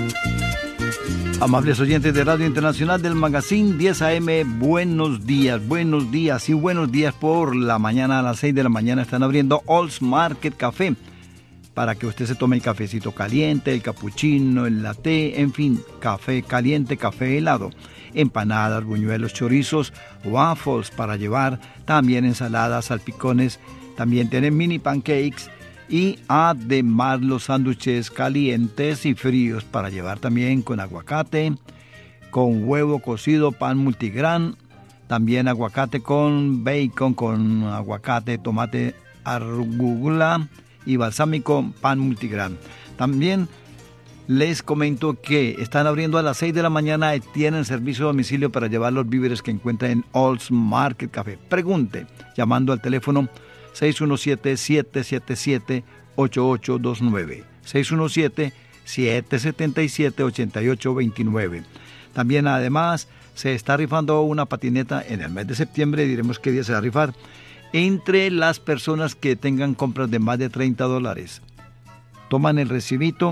Amables oyentes de Radio Internacional del Magazine 10 AM, buenos días y buenos días por la mañana. A las 6 de la mañana están abriendo Olds Market Café para que usted se tome el cafecito caliente, el capuchino, el latte, en fin, café caliente, café helado, empanadas, buñuelos, chorizos, waffles para llevar, también ensaladas, salpicones, también tienen mini pancakes y además los sándwiches calientes y fríos para llevar también con aguacate, con huevo cocido, pan multigrán, también aguacate con bacon, con aguacate, tomate, arugula y balsámico, pan multigrán. También les comento que están abriendo a las 6 de la mañana y tienen servicio a domicilio para llevar los víveres que encuentran en Olds Market Café. Pregunte llamando al teléfono 617-777-8829. 617-777-8829. También además se está rifando una patineta en el mes de septiembre, diremos qué día se va a rifar, entre las personas que tengan compras de más de $30. Toman el recibito